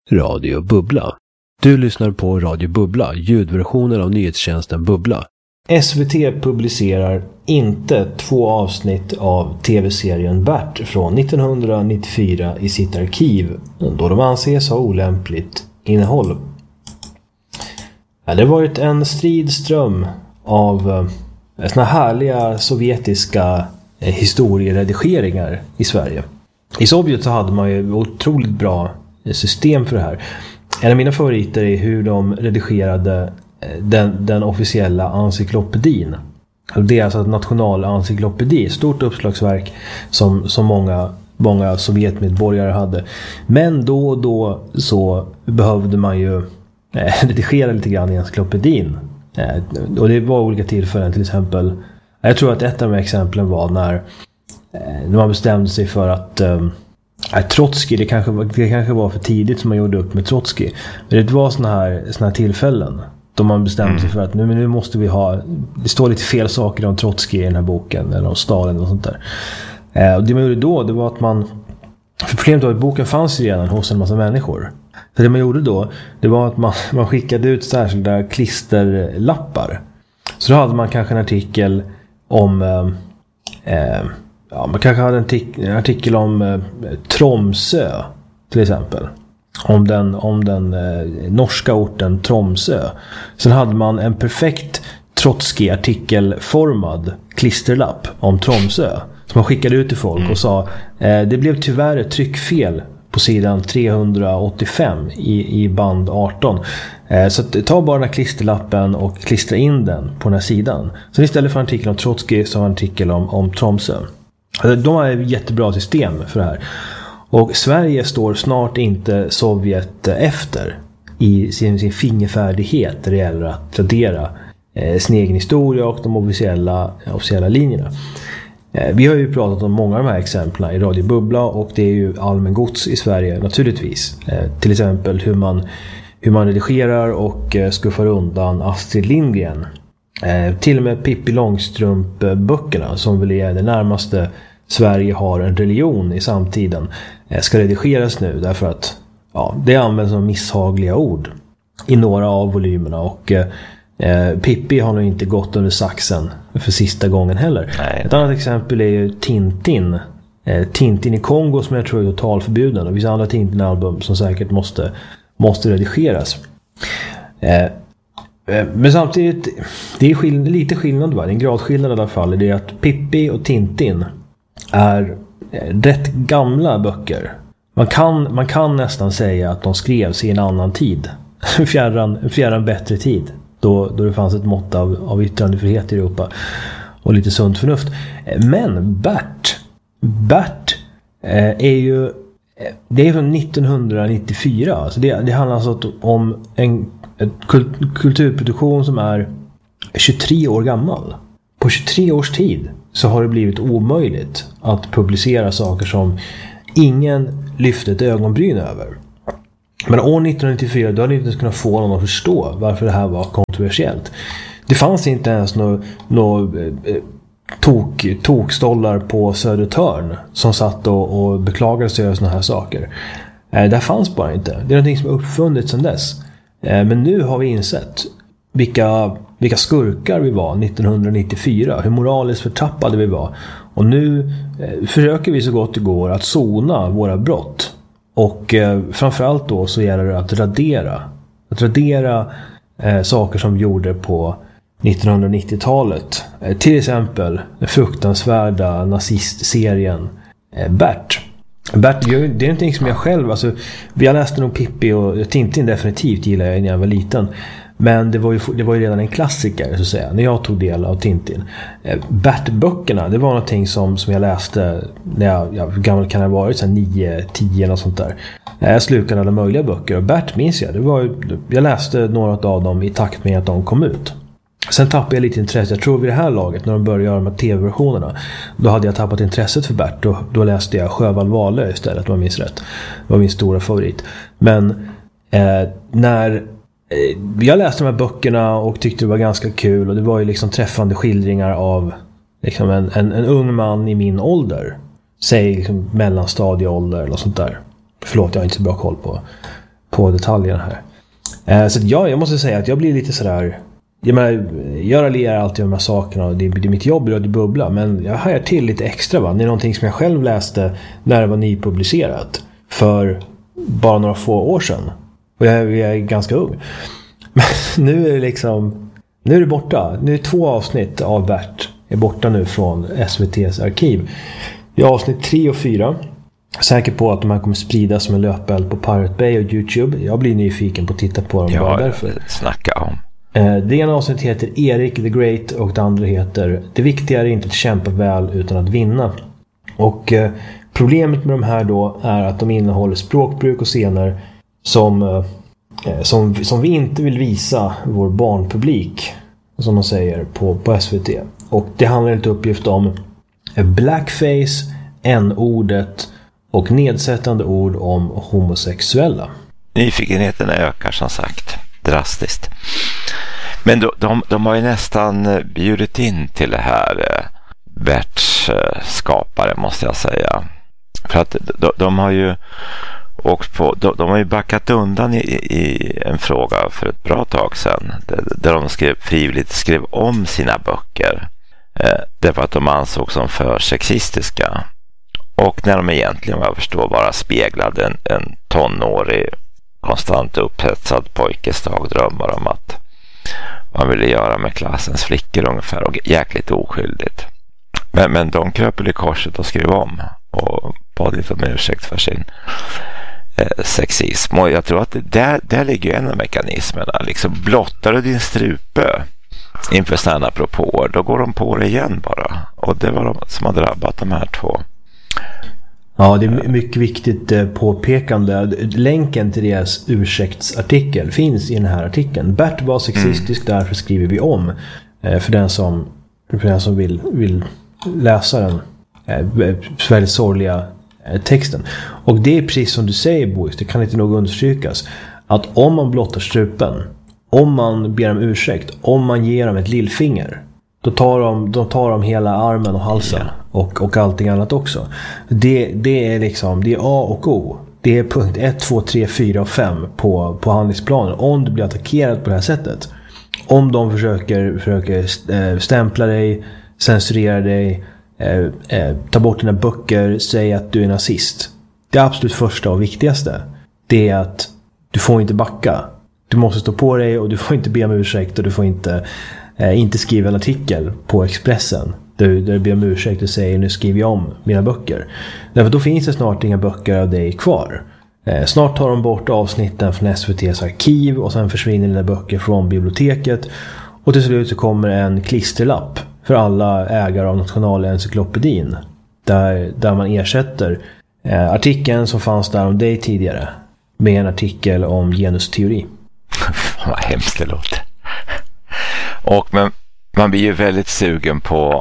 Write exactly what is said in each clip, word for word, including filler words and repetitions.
Radio Bubbla. Du lyssnar på Radio Bubbla, ljudversionen av nyhetstjänsten Bubbla. S V T publicerar inte två avsnitt av tv-serien Bert från nittonhundranittiofyra i sitt arkiv, då de anses ha olämpligt innehåll. Det har varit en stridström av såna härliga sovjetiska historieredigeringar i Sverige. I Sovjet så hade man ju otroligt bra system för det här. En av mina favoriter är hur de redigerade den, den officiella encyklopedin. Det är alltså ett nationalencyklopedi, stort uppslagsverk som, som många, många sovjetmedborgare hade. Men då och då så behövde man ju eh, redigera lite grann i encyklopedin. Eh, och det var olika tillfällen, till exempel. Jag tror att ett av de exemplen var när, eh, när man bestämde sig för att eh, Trotskij, det kanske, det kanske var för tidigt som man gjorde upp med Trotskij. Men det var såna här, såna här tillfällen då man bestämde sig för att nu, men nu måste vi ha, det står lite fel saker om Trotskij i den här boken, eller om Stalin och sånt där. Eh, och det man gjorde då, det var att man, för problemet var att boken fanns redan hos en massa människor. Så det man gjorde då, det var att man, man skickade ut särskilda klisterlappar. Så då hade man kanske en artikel om eh, eh, ja, man kanske hade en, tic- en artikel om eh, Tromsö till exempel. Om den, om den eh, norska orten Tromsö. Sen hade man en perfekt Trotskij-artikelformad klisterlapp om Tromsö. Som man skickade ut till folk och sa eh, det blev tyvärr ett tryckfel på sidan trehundraåttiofem i, i band arton. Eh, så att, ta bara den här klisterlappen och klistra in den på den här sidan. Så istället för en artikel om Trotskij så har en artikel om, om Tromsö. De har ett jättebra system för det här. Och Sverige står snart inte Sovjet efter i sin, sin fingerfärdighet när det gäller att radera eh, sin egen historia och de officiella, officiella linjerna. Eh, vi har ju pratat om många av de här exemplen i Radio Bubbla, och det är ju allmän gods i Sverige naturligtvis. Eh, till exempel hur man, hur man redigerar och eh, skuffar undan Astrid Lindgren. Eh, till och med Pippi Långstrump-böckerna, som väl är det närmaste Sverige har en religion i samtiden, eh, ska redigeras nu därför att ja, det används som misshagliga ord i några av volymerna, och eh, Pippi har nog inte gått under saxen för sista gången heller. Nej. Ett annat exempel är ju Tintin. Eh, Tintin i Kongo, som jag tror är totalförbjuden, och vissa andra Tintin-album som säkert måste, måste redigeras. Eh, Men samtidigt, det är skill- lite skillnad, va? Det är en gradskillnad i alla fall. Det är att Pippi och Tintin är rätt gamla böcker. Man kan, man kan nästan säga att de skrevs i en annan tid. fjärran, fjärran bättre tid. Då, då det fanns ett mått av, av yttrandefrihet i Europa. Och lite sunt förnuft. Men Bert, Bert eh, är ju, det är från nittonhundranittiofyra. Alltså det, det handlar alltså om en kulturproduktion som är tjugotre år gammal. På tjugotre års tid så har det blivit omöjligt att publicera saker som ingen lyfte ett ögonbryn över. Men år nittonhundranittiofyra då hade det inte kunnat få någon att förstå varför det här var kontroversiellt. Det fanns inte ens några nå, eh, tok, tokstollar på Södertörn som satt och, och beklagade sig över såna här saker. Eh, det fanns bara inte. Det är någonting som har uppfunnits sedan dess. Men nu har vi insett vilka, vilka skurkar vi var nittonhundranittiofyra, hur moraliskt förtappade vi var. Och nu eh, försöker vi så gott det går att sona våra brott. Och eh, framförallt då så gäller det att radera. Att radera eh, saker som vi gjorde på nittonhundranittiotalet. Eh, till exempel den fruktansvärda nazistserien eh, Bert. Bert, det är någonting som jag själv, alltså, jag läste nog Pippi och Tintin definitivt gillar jag när jag var liten, men det var ju, det var ju redan en klassiker så att säga, när jag tog del av Tintin. Bert-böckerna, det var någonting som, som jag läste när jag, jag hur gammal kan jag ha varit, så nio, tio och sånt där. Jag slukade alla möjliga böcker, och Bert minns jag, det var ju, jag läste några av dem i takt med att de kom ut. Sen tappade jag lite intresse. Jag tror vid det här laget, när de började göra de här tv-versionerna, då hade jag tappat intresset för Bert. Då, då läste jag Sjöwall Wahlöö istället, om jag minns rätt. Det var min stora favorit. Men eh, när eh, jag läste de här böckerna och tyckte det var ganska kul, och det var ju liksom träffande skildringar av liksom en, en, en ung man i min ålder. Säg liksom mellanstadieålder eller sånt där. Förlåt, jag har inte så bra koll på på detaljerna här. Eh, så att ja, jag måste säga att jag blir lite sådär... Jag menar, jag raljerar alltid om de här sakerna och det, det är mitt jobb att bubbla, men jag hajar till lite extra, va? Det är någonting som jag själv läste när det var nypublicerat för bara några få år sedan. Och jag, jag är ganska ung. Men nu är det liksom... Nu är det borta. Nu är två avsnitt av Bert är borta nu från S V T:s arkiv. Vi har avsnitt tre och fyra. Säker på att de här kommer spridas som en löpeld på Pirate Bay och YouTube. Jag blir nyfiken på att titta på dem. Ja, bara därför. Snacka om. Det ena avsnittet heter Erik the Great och det andra heter Det viktiga är inte att kämpa väl utan att vinna. Och eh, problemet med de här då är att de innehåller språkbruk och scener som, eh, som, som vi inte vill visa vår barnpublik, som man säger på, på S V T. Och det handlar inte uppgift om blackface, n-ordet och nedsättande ord om homosexuella. Nyfikenheten ökar som sagt drastiskt. Men de, de, de har ju nästan bjudit in till det här eh, Berts eh, skapare, måste jag säga. För att de, de har ju åkt på, de, de har ju backat undan i, i en fråga för ett bra tag sedan. Där, där de skrev, frivilligt skrev om sina böcker. Eh, därför att de ansågs som för sexistiska. Och när de egentligen, vad jag förstår, bara speglade en, en tonårig, konstant upphetsad pojkes dagdrömmar om att man ville göra med klassens flickor ungefär, och jäkligt oskyldigt. Men, men de kröp i korset och skrev om och bad lite om ursäkt för sin eh, sexism. Och jag tror att där, där ligger en av mekanismerna. Liksom, blottar du din strupe inför sådana propåer, då går de på det igen bara. Och det var de som har drabbat de här två. Ja, det är mycket viktigt påpekande. Länken till deras ursäktsartikel finns i den här artikeln. Bert var sexistisk, mm. därför skriver vi om. För den som, för den som vill, vill läsa den väldigt sorgliga texten. Och det är precis som du säger, Boris, det kan inte nog understrykas. Att om man blottar strupen, om man ber om ursäkt, om man ger dem ett lillfinger, Då tar de, då tar de hela armen och halsen, yeah. och, och allting annat också. Det, det är liksom, det är A och O. Det är punkt ett, två, tre, fyra och fem på, på handlingsplanen. Om du blir attackerad på det här sättet. Om de försöker, försöker stämpla dig, censurera dig, eh, eh, ta bort dina böcker, säga att du är nazist. Det absolut första och viktigaste, det är att du får inte backa. Du måste stå på dig och du får inte be om ursäkt, och du får inte... Eh, inte skriva en artikel på Expressen där, där du ber om ursäkt och säger nu skriver jag om mina böcker. Därför då finns det snart inga böcker av dig kvar. Eh, snart tar de bort avsnitten från S V T:s arkiv och sen försvinner dina böcker från biblioteket. Och till slut så kommer en klisterlapp för alla ägare av Nationalencyklopedin där, där man ersätter eh, artikeln som fanns där om dig tidigare med en artikel om genusteori. Vad hemskt det låter. Och men, man blir ju väldigt sugen på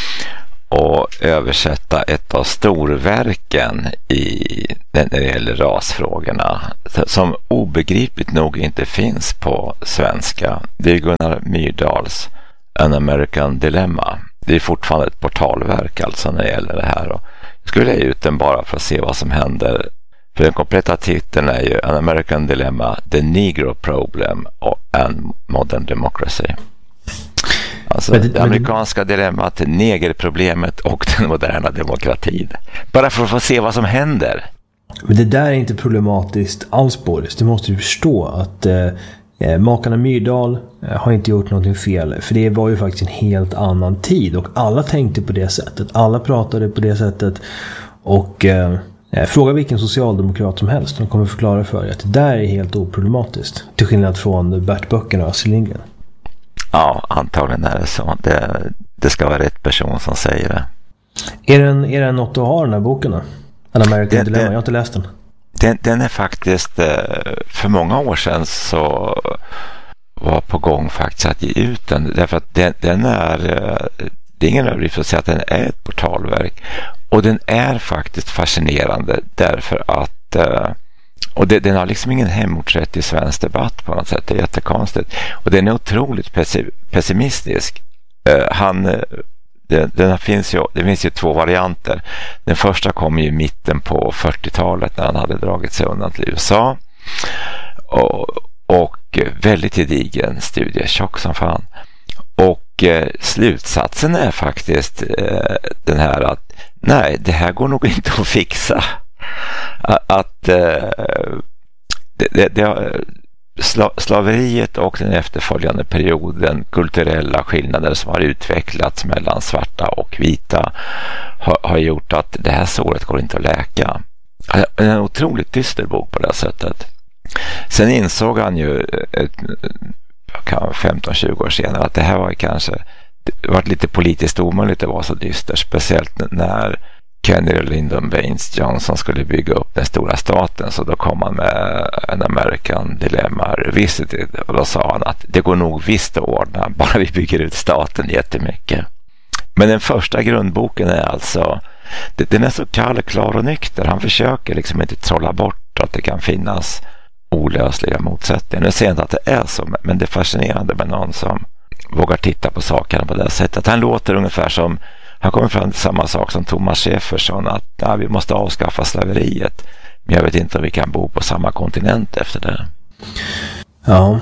att översätta ett av storverken i, när det gäller rasfrågorna, som obegripligt nog inte finns på svenska. Det är Gunnar Myrdals An American Dilemma. Det är fortfarande ett portalverk alltså när det gäller det här. Och jag skulle lägga ut den bara för att se vad som händer. För den kompletta titeln är ju An American Dilemma, The Negro Problem and Modern Democracy. Alltså det, det amerikanska det, dilemmat, negerproblemet och den moderna demokratin. Bara för att få se vad som händer. Men det där är inte problematiskt alls, Boris. Du måste ju förstå att eh, makarna Myrdal eh, har inte gjort någonting fel. För det var ju faktiskt en helt annan tid. Och alla tänkte på det sättet. Alla pratade på det sättet. Och eh, fråga vilken socialdemokrat som helst. De kommer förklara för dig att det där är helt oproblematiskt. Till skillnad från Bert-böckerna och Astrid Lindgren. Ja, antagligen är det så. Det, det ska vara rätt person som säger det. Är den, är den något du har, den här boken då? An American Dilemma, jag har inte läst den. Den, den är faktiskt, för många år sedan så var på gång faktiskt att ge ut den. Därför att den, den är, det är ingen överdrift att säga att den är ett portalverk. Och den är faktiskt fascinerande därför att och det, den har liksom ingen hemortsrätt i svensk debatt på något sätt. Det är jättekonstigt. Och den är otroligt pessimistisk. Uh, han, det, den finns ju, det finns ju två varianter. Den första kom ju i mitten på fyrtiotalet när han hade dragit sig undan till U S A. och, och väldigt gedigen studie, tjock som fan. Och eh, slutsatsen är faktiskt eh, den här att nej, det här går nog inte att fixa. Att, att eh, det, det, det, sla, slaveriet och den efterföljande perioden, kulturella skillnader som har utvecklats mellan svarta och vita har, har gjort att det här såret går inte att läka. En otroligt dyster bok på det sättet. Sen insåg han ju ett, femton tjugo år senare att det här var kanske det var lite politiskt omöjligt att vara så dyster, speciellt när Kennedy och Lyndon Baines Johnson skulle bygga upp den stora staten, så då kom han med en American Dilemma Revisited och då sa han att det går nog visst att ordna, bara vi bygger ut staten jättemycket. Men den första grundboken är alltså, den är så kall, klar och nykter. Han försöker liksom inte trolla bort att det kan finnas olösliga motsättningar. Nu ser jag inte att det är så, men det är fascinerande med någon som vågar titta på sakerna på det sättet. Han låter ungefär som, han kommer fram till samma sak som Thomas Jefferson, att ja, vi måste avskaffa slaveriet, men jag vet inte om vi kan bo på samma kontinent efter det. Ja,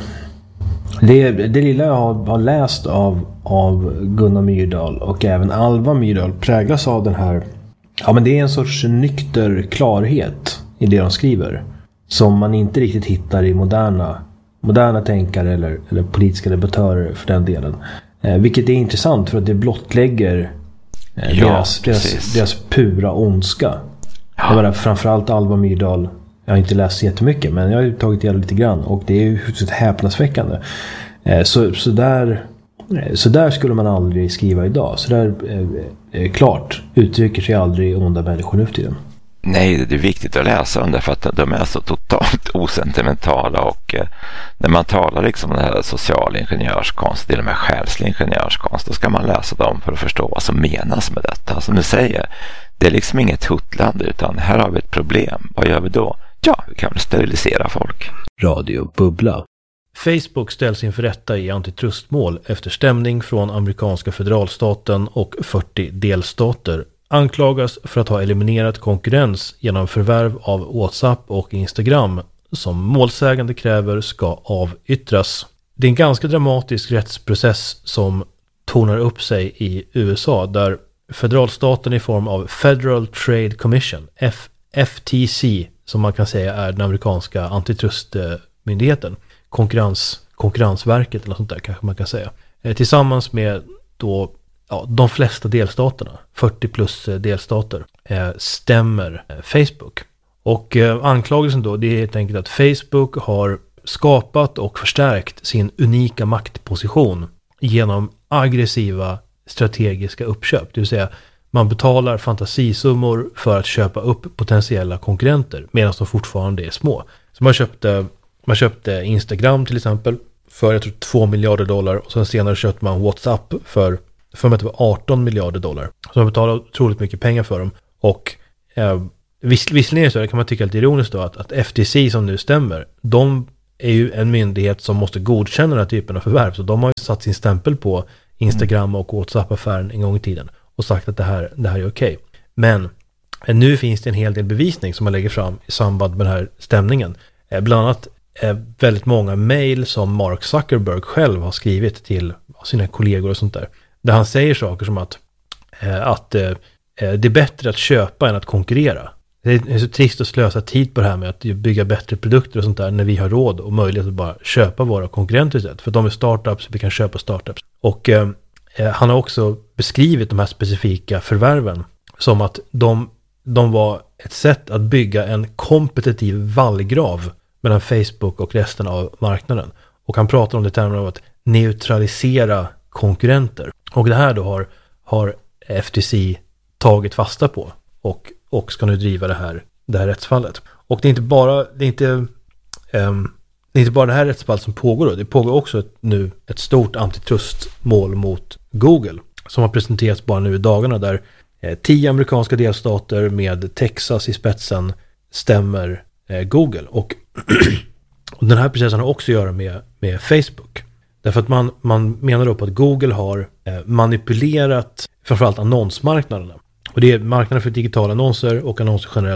det, det lilla jag har, har läst av, av Gunnar Myrdal och även Alva Myrdal präglas av den här, ja men det är en sorts nykter klarhet i det de skriver som man inte riktigt hittar i moderna moderna tänkare eller, eller politiska debattörer för den delen. Eh, vilket är intressant för att det blottlägger eh, ja, deras, deras, deras pura ondska. Ja. Det var där, framförallt Alva Myrdal. Jag har inte läst jättemycket, men jag har ju tagit del lite grann och det är ju så häpnadsväckande. Eh, så, så, där, eh, så där skulle man aldrig skriva idag. Så där eh, eh, klart uttrycker sig aldrig onda människor nu för tiden. Nej, det är viktigt att läsa dem därför att de är så totalt osentimentala och eh, när man talar liksom om det här social ingenjörskonst, det är med själslig ingenjörskonst, då ska man läsa dem för att förstå vad som menas med detta. Som du säger, det är liksom inget huttlande utan här har vi ett problem. Vad gör vi då? Ja, vi kan väl sterilisera folk. Radio Bubbla. Facebook ställs inför rätta i antitrustmål efter stämning från amerikanska federalstaten och fyrtio delstater. Anklagas för att ha eliminerat konkurrens genom förvärv av WhatsApp och Instagram som målsägande kräver ska avyttras. Det är en ganska dramatisk rättsprocess som tornar upp sig i U S A där federalstaten i form av Federal Trade Commission, F- F T C, som man kan säga är den amerikanska antitrustmyndigheten, konkurrens, konkurrensverket eller sånt där kanske man kan säga, eh, tillsammans med då ja, de flesta delstaterna, fyrtio plus delstater, eh, stämmer eh, Facebook. Och eh, anklagelsen då, det är helt enkelt att Facebook har skapat och förstärkt sin unika maktposition genom aggressiva strategiska uppköp. Det vill säga, man betalar fantasisummor för att köpa upp potentiella konkurrenter medan de fortfarande är små. Så man köpte, man köpte Instagram till exempel för jag tror två miljarder dollar och sen senare köpte man WhatsApp för för mig att det var arton miljarder dollar. Så de betalade otroligt mycket pengar för dem. Och eh, viss, visserligen så kan man tycka lite ironiskt då att, att F T C som nu stämmer, de är ju en myndighet som måste godkänna den här typen av förvärv. Så de har ju satt sin stämpel på Instagram och WhatsApp-affären en gång i tiden och sagt att det här, det här är okej. Men eh, nu finns det en hel del bevisning som man lägger fram i samband med den här stämningen. Eh, bland annat eh, väldigt många mejl som Mark Zuckerberg själv har skrivit till sina kollegor och sånt där. Där han säger saker som att, eh, att eh, det är bättre att köpa än att konkurrera. Det är så trist att slösa tid på det här med att bygga bättre produkter och sånt där när vi har råd och möjlighet att bara köpa våra konkurrenter istället. För de är startups, vi kan köpa startups. Och eh, han har också beskrivit de här specifika förvärven som att de, de var ett sätt att bygga en kompetitiv vallgrav mellan Facebook och resten av marknaden. Och han pratar om det termen av att neutralisera konkurrenter. Och det här då har, har F T C tagit fasta på och, och ska nu driva det här, det här rättsfallet. Och det är inte bara det är inte, um, det är inte bara det här rättsfallet som pågår då. Det pågår också ett, nu ett stort antitrustmål mot Google som har presenterats bara nu i dagarna där eh, tio amerikanska delstater med Texas i spetsen stämmer eh, Google. Och, och den här processen har också att göra med, med Facebook. Därför att man, man menar då på att Google har eh, manipulerat framförallt annonsmarknaderna. Och det är marknaden för digitala annonser och annonser generellt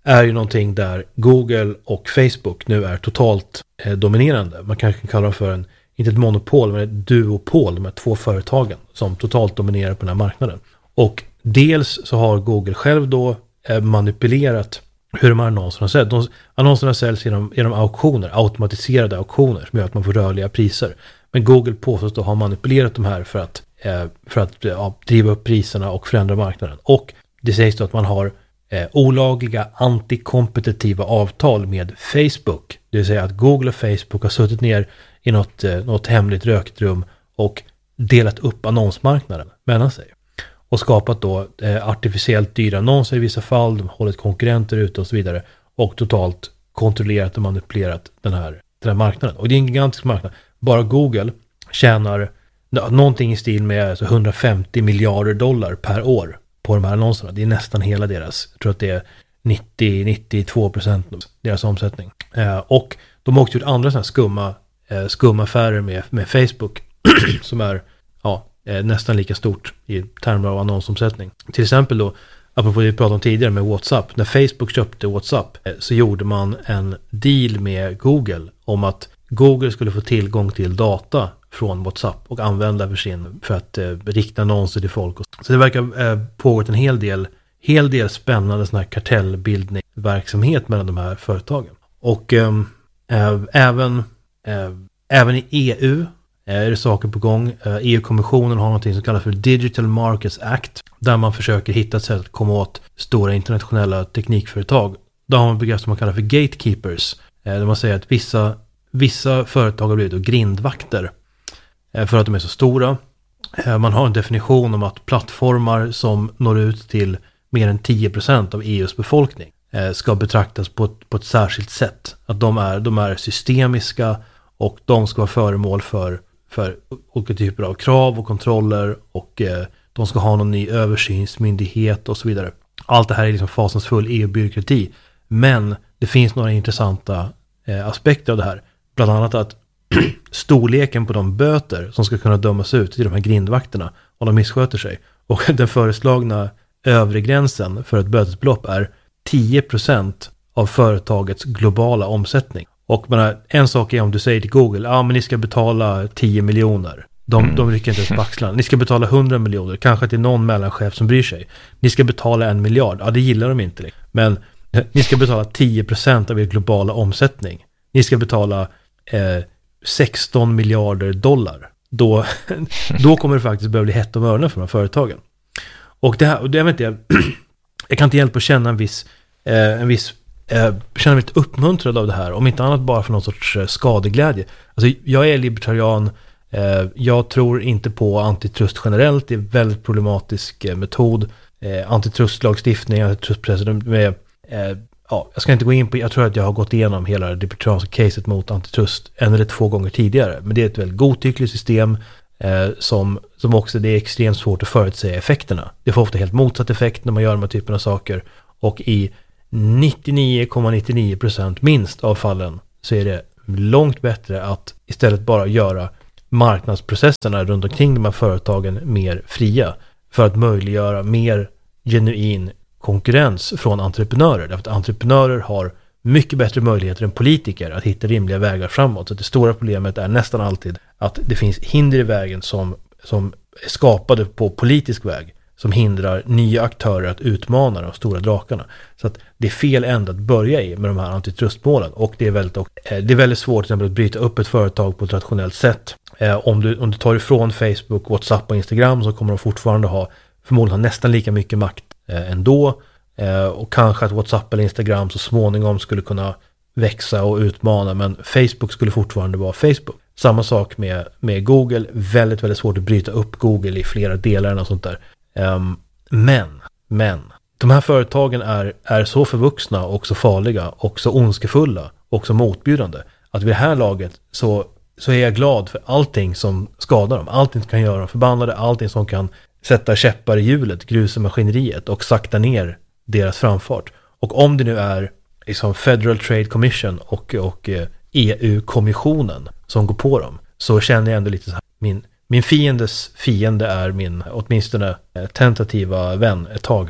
är ju någonting där Google och Facebook nu är totalt eh, dominerande. Man kanske kan kalla dem för en, inte ett monopol, men ett duopol med två företagen som totalt dominerar på den här marknaden. Och dels så har Google själv då eh, manipulerat hur de här annonserna säljs. De, annonserna säljs genom, genom auktioner, automatiserade auktioner som gör att man får rörliga priser. Men Google påstås då ha manipulerat de här för att, eh, för att ja, driva upp priserna och förändra marknaden. Och det sägs då att man har eh, olagliga antikompetitiva avtal med Facebook. Det vill säga att Google och Facebook har suttit ner i något, eh, något hemligt rökt rum och delat upp annonsmarknaden mellan sig. Och skapat då eh, artificiellt dyra annonser i vissa fall, de har hållit konkurrenter ute och så vidare. Och totalt kontrollerat och manipulerat den här, den här marknaden. Och det är en gigantisk marknad. Bara Google tjänar ja, någonting i stil med alltså, hundrafemtio miljarder dollar per år på de här annonserna. Det är nästan hela deras, jag tror att det är nittio till nittiotvå procent deras omsättning. Eh, och de har också gjort andra sådana skumma, eh, skumma affärer med, med Facebook som är ja, eh, nästan lika stort i termer av annonsomsättning. Till exempel då, apropå det vi pratade om tidigare med WhatsApp. När Facebook köpte WhatsApp eh, så gjorde man en deal med Google om att Google skulle få tillgång till data från WhatsApp och använda för sin för att eh, rikta annonser till folk. Så det verkar eh, pågått en hel del, hel del spännande sån här kartellbildningsverksamhet mellan de här företagen. Och eh, eh, även, eh, även i E U eh, är det saker på gång. Eh, E U-kommissionen har något som kallas för Digital Markets Act där man försöker hitta ett sätt att komma åt stora internationella teknikföretag. Där har man begrepp som man kallar för gatekeepers. Eh, där man säger att vissa Vissa företag har blivit då grindvakter för att de är så stora. Man har en definition om att plattformar som når ut till mer än tio procent av E U:s befolkning ska betraktas på ett, på ett särskilt sätt. Att de är, de är systemiska och de ska vara föremål för, för olika typer av krav och kontroller och de ska ha någon ny översynsmyndighet och så vidare. Allt det här är liksom fasansfull E U-byråkrati. Men det finns några intressanta aspekter av det här. Bland annat att storleken på de böter som ska kunna dömas ut till de här grindvakterna om de missköter sig. Och den föreslagna övre gränsen för ett bötesbelopp är tio procent av företagets globala omsättning. Och man har, en sak är om du säger till Google, ja ah, men ni ska betala tio miljoner. De, de rycker inte ens på axlarna. Ni ska betala hundra miljoner. Kanske till någon mellanchef som bryr sig. Ni ska betala en miljard. Ja, det gillar de inte. Men ni ska betala tio procent av er globala omsättning. Ni ska betala eh, sexton miljarder dollar. Då, då kommer det faktiskt börja bli hett om öronen för de här företagen. Och det här, och det, jag vet inte, jag, jag kan inte hjälpa att känna en viss, eh, en viss eh, känna mig lite uppmuntrad av det här. Om inte annat bara för någon sorts eh, skadeglädje. Alltså, jag är libertarian. Eh, jag tror inte på antitrust generellt. Det är en väldigt problematisk eh, metod. Eh, antitrustlagstiftning, antitrustpresident med eh, ja, jag ska inte gå in på, jag tror att jag har gått igenom hela det libertarianska caset mot antitrust en eller två gånger tidigare. Men det är ett väldigt godtyckligt system eh, som, som också det är extremt svårt att förutsäga effekterna. Det får ofta helt motsatt effekt när man gör de här typerna av saker. Och i nittionio komma nittionio procent minst av fallen så är det långt bättre att istället bara göra marknadsprocesserna runt omkring de här företagen mer fria för att möjliggöra mer genuin konkurrens från entreprenörer. Därför att entreprenörer har mycket bättre möjligheter än politiker att hitta rimliga vägar framåt. Så det stora problemet är nästan alltid att det finns hinder i vägen som, som är skapade på politisk väg som hindrar nya aktörer att utmana de stora drakarna. Så att det är fel ända att börja i med de här antitrustmålen. Och det är väldigt, det är väldigt svårt till exempel att bryta upp ett företag på ett rationellt sätt. Om du, om du tar ifrån Facebook, WhatsApp och Instagram så kommer de fortfarande ha förmodligen ha nästan lika mycket makt ändå, och kanske att WhatsApp eller Instagram så småningom skulle kunna växa och utmana, men Facebook skulle fortfarande vara Facebook. Samma sak med, med Google, väldigt väldigt svårt att bryta upp Google i flera delar och sånt där. Um, men, men de här företagen är, är så förvuxna och så farliga och så ondskefulla och så motbjudande att vid det här laget så, så är jag glad för allting som skadar dem, allting som kan göra dem förbannade, allting som kan sätta käppar i hjulet, grusa maskineriet och sakta ner deras framfart. Och om det nu är liksom Federal Trade Commission och, och E U-kommissionen som går på dem, så känner jag ändå lite så här, min, min fiendes fiende är min åtminstone tentativa vän ett tag här.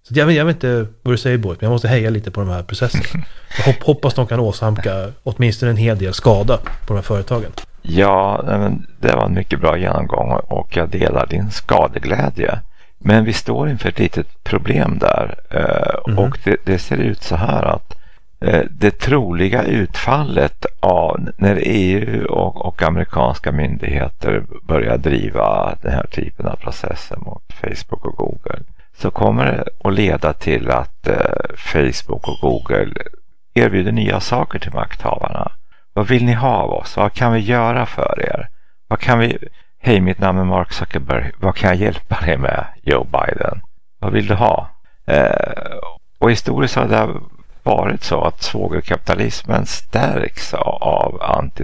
Så jag, jag vet inte vad du säger, Boris, men jag måste heja lite på de här processerna. Jag hopp, hoppas de kan åsamka åtminstone en hel del skada på de här företagen. Ja, men det var en mycket bra genomgång och jag delar din skadeglädje. Men vi står inför ett litet problem där. Mm. Och det, det ser ut så här att det troliga utfallet av när E U och, och amerikanska myndigheter börjar driva den här typen av processer mot Facebook och Google, så kommer det att leda till att eh, Facebook och Google erbjuder nya saker till makthavarna. Vad vill ni ha av oss? Vad kan vi göra för er? Vad kan vi... Hej, mitt namn är Mark Zuckerberg. Vad kan jag hjälpa dig med, Joe Biden? Vad vill du ha? Eh, och historiskt har det varit så att svågerkapitalismen stärks av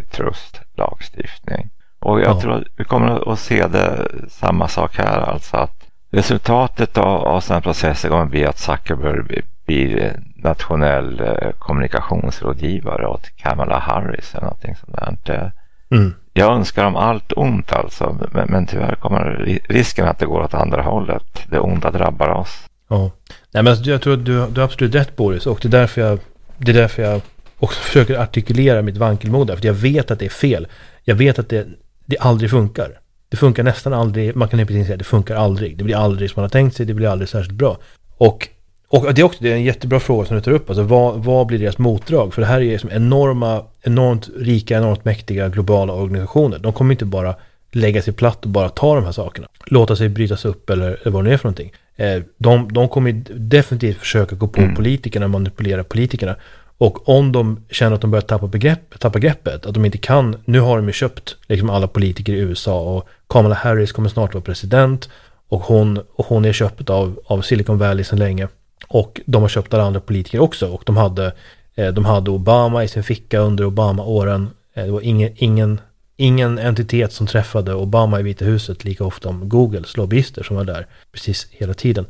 antitrust-lagstiftning. Och jag ja. tror att vi kommer att se det samma sak här. Alltså att resultatet av, av sådana processer kommer att bli att Zuckerberg blir nationell eh, kommunikationsrådgivare åt Kamala Harris eller någonting sånt där. Mm. Jag önskar dem allt ont alltså, men, men tyvärr kommer risken att det går åt andra hållet. Det onda drabbar oss. Ja, nej, men jag tror att du, du har absolut rätt, Boris, och det är därför jag, det är därför jag också försöker artikulera mitt vankelmod där, för jag vet att det är fel. Jag vet att det, det aldrig funkar. Det funkar nästan aldrig, man kan inte säga att det funkar aldrig. Det blir aldrig som man har tänkt sig, det blir aldrig särskilt bra. Och, och det är också det är en jättebra fråga som du tar upp. Alltså vad, vad blir deras motdrag? För det här är liksom enorma, enormt rika, enormt mäktiga globala organisationer. De kommer inte bara lägga sig platt och bara ta de här sakerna. Låta sig brytas upp eller, eller vad det är för någonting. De, de kommer definitivt försöka gå på mm. politikerna, manipulera politikerna. Och om de känner att de börjar tappa, begrepp, tappa greppet, att de inte kan, nu har de ju köpt liksom alla politiker i U S A och Kamala Harris kommer snart vara president och hon, och hon är köpt av, av Silicon Valley sedan länge. Och de har köpt alla andra politiker också, och de hade, de hade Obama i sin ficka under Obama-åren. Det var ingen, ingen, ingen entitet som träffade Obama i Vita huset lika ofta om Googles lobbyister som var där precis hela tiden.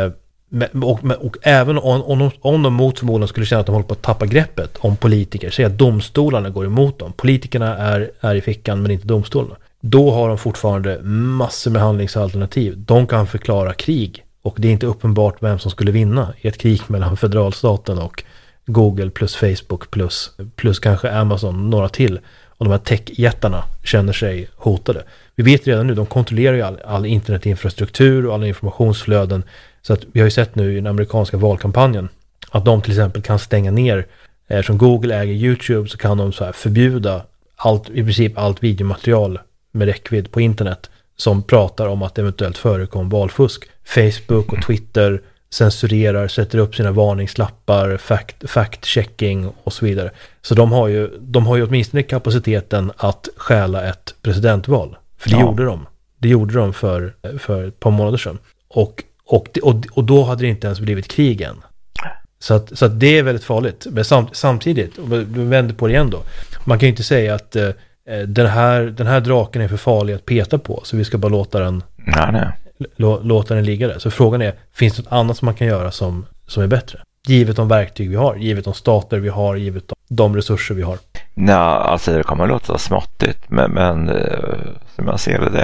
Och, och, och även om, om, de, om de mot förmodan skulle känna att de håller på att tappa greppet om politiker, säg att domstolarna går emot dem, politikerna är, är i fickan men inte domstolarna, då har de fortfarande massor med handlingsalternativ. De kan förklara krig, och det är inte uppenbart vem som skulle vinna i ett krig mellan federalstaten och Google plus Facebook plus, plus kanske Amazon, några till, och de här techjättarna känner sig hotade. Vi vet redan nu, de kontrollerar ju all, all internetinfrastruktur och alla informationsflöden. Så att vi har ju sett nu i den amerikanska valkampanjen att de till exempel kan stänga ner, eftersom Google äger YouTube så kan de så här förbjuda allt, i princip allt videomaterial med räckvidd på internet som pratar om att eventuellt förekom valfusk. Facebook och Twitter censurerar, sätter upp sina varningslappar, fact, fact-checking och så vidare. Så de har ju, de har ju åtminstone kapaciteten att stjäla ett presidentval. För det ja. gjorde de. Det gjorde de för, för ett par månader sedan. Och Och, och, och då hade det inte ens blivit krig än. Så att, så att det är väldigt farligt. Men samt, samtidigt, och vi vänder på det igen då. Man kan ju inte säga att eh, den, här, den här draken är för farlig att peta på. Så vi ska bara låta den, nej, nej. Lå, låta den ligga där. Så frågan är, finns det något annat som man kan göra som, som är bättre? Givet de verktyg vi har, givet de stater vi har, givet de, de resurser vi har. Nej, alltså det kommer att låta småttigt. Men, men som jag ser det, det